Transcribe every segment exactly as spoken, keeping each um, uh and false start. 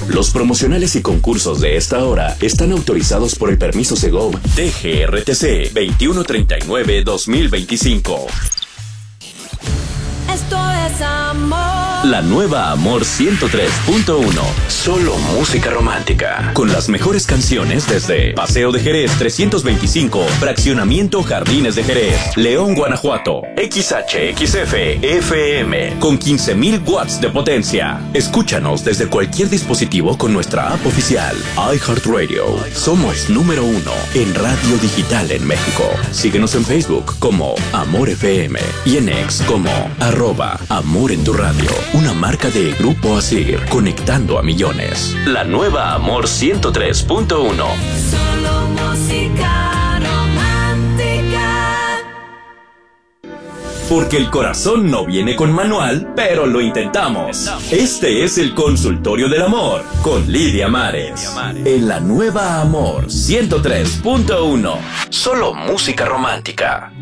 Los promocionales y concursos de esta hora están autorizados por el permiso Segov D G R T C veintiuno treinta y nueve dos mil veinticinco. Esto es amor. La nueva Amor ciento tres punto uno. Solo música romántica. Con las mejores canciones desde Paseo de Jerez trescientos veinticinco, Fraccionamiento Jardines de Jerez, León, Guanajuato. X H X F F M con quince mil watts de potencia. Escúchanos desde cualquier dispositivo con nuestra app oficial. iHeartRadio. Somos número uno en radio digital en México. Síguenos en Facebook como Amor F M y en X como arroba Amor en tu radio. Una marca de Grupo Asir, conectando a millones. La nueva Amor ciento tres punto uno. Solo música romántica. Porque el corazón no viene con manual, pero lo intentamos. Este es el Consultorio del Amor con Lidia Mares. En la nueva Amor ciento tres punto uno. Solo música romántica.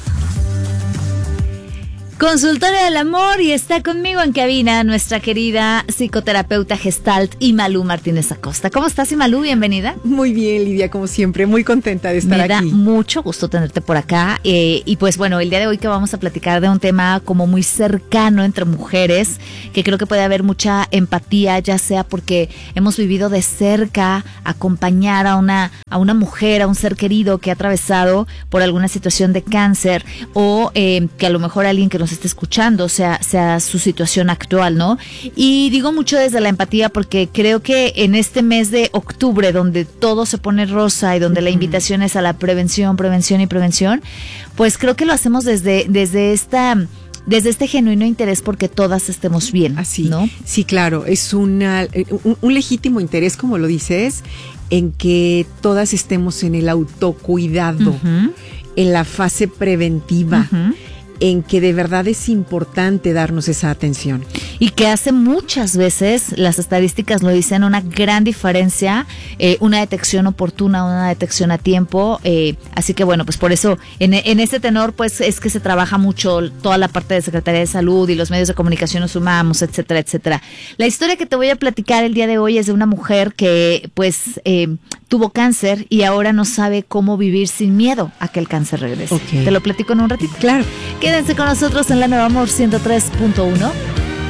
Consultorio del Amor, y está conmigo en cabina nuestra querida psicoterapeuta Gestalt Imalú Martínez Acosta. ¿Cómo estás, Imalú? Bienvenida. Muy bien, Lidia, como siempre, muy contenta de estar aquí. Me da aquí. mucho gusto tenerte por acá. Eh, y pues bueno, el día de hoy que vamos a platicar de un tema como muy cercano entre mujeres, que creo que puede haber mucha empatía, ya sea porque hemos vivido de cerca acompañar a una, a una mujer, a un ser querido que ha atravesado por alguna situación de cáncer, o eh, que a lo mejor alguien que nos esté escuchando, sea, sea su situación actual, ¿no? Y digo mucho desde la empatía porque creo que en este mes de octubre, donde todo se pone rosa y donde uh-huh. la invitación es a la prevención, prevención y prevención, pues creo que lo hacemos desde, desde esta... desde este genuino interés porque todas estemos bien. Así, ¿no? Sí, claro, es una, un, un legítimo interés, como lo dices, en que todas estemos en el autocuidado, uh-huh. en la fase preventiva, uh-huh. en que de verdad es importante darnos esa atención. Y que hace muchas veces, las estadísticas lo dicen, una gran diferencia, eh, una detección oportuna, una detección a tiempo, eh, así que bueno, pues por eso, en, en este tenor, pues es que se trabaja mucho toda la parte de Secretaría de Salud y los medios de comunicación nos sumamos, etcétera, etcétera. La historia que te voy a platicar el día de hoy es de una mujer que, pues, eh, tuvo cáncer y ahora no sabe cómo vivir sin miedo a que el cáncer regrese. Okay. Te lo platico en un ratito. Claro. Quédense con nosotros en la nueva Amor ciento tres punto uno.